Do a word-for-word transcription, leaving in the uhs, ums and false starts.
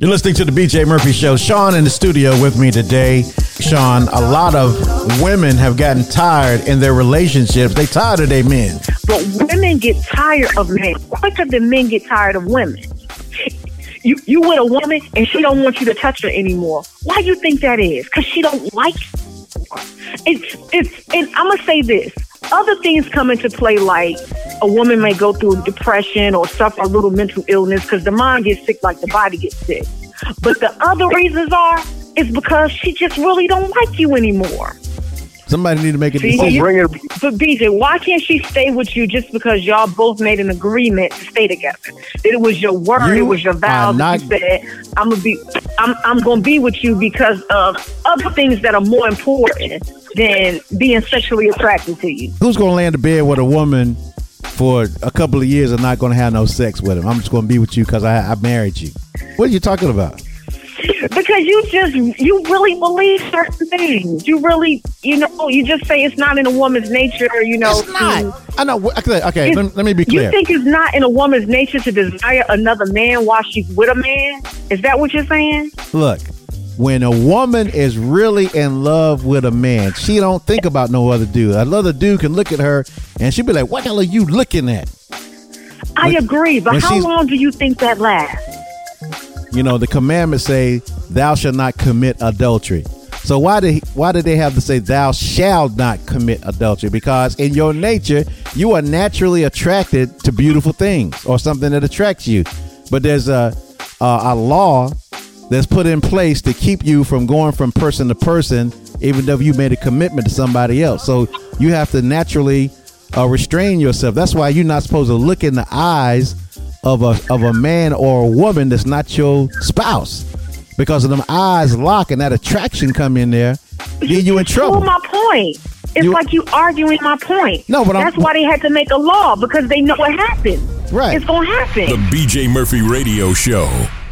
You're listening to the B J Murphy Show. Sean in the studio with me today. Sean, a lot of women have gotten tired in their relationships. They tired of their men. But women get tired of men quicker than men get tired of women. You you with a woman and she don't want you to touch her anymore. Why do you think that is? Because she don't like you. It's, it's, and I'm going to say this. Other things come into play, like a woman may go through depression or suffer a little mental illness because the mind gets sick like the body gets sick. But the other reasons are, is because she just really don't like you anymore. Somebody need to make a See, decision. You, bring it. But B J, why can't she stay with you just because y'all both made an agreement to stay together? That it was your word, you it was your vows. Not... You said, "I'm gonna be, I'm, I'm gonna be with you because of other things that are more important than being sexually attracted to you." Who's gonna lay in the bed with a woman for a couple of years and not gonna have no sex with him? I'm just gonna be with you because I, I married you. What are you talking about? Because you just, you really believe certain things. You really, you know, you just say it's not in a woman's nature, you know. It's not. To, I know. Okay, okay let, let me be clear. You think it's not in a woman's nature to desire another man while she's with a man? Is that what you're saying? Look, when a woman is really in love with a man, she don't think about no other dude. Another dude can look at her and she'll be like, what the hell are you looking at? I when, agree, but how long do you think that lasts? You know, the commandments say, thou shalt not commit adultery. So why did he, why did they have to say, thou shalt not commit adultery? Because in your nature, you are naturally attracted to beautiful things or something that attracts you. But there's a, a, a law that's put in place to keep you from going from person to person, even though you made a commitment to somebody else. So you have to naturally uh, restrain yourself. That's why you're not supposed to look in the eyes of a of a man or a woman that's not your spouse, because of them eyes lock and that attraction come in there, get you in trouble. Prove my point. It's you, like you arguing my point. No, but that's I'm, why they had to make a law, because they know what happened. Right, it's gonna happen. The B J Murphy Radio Show.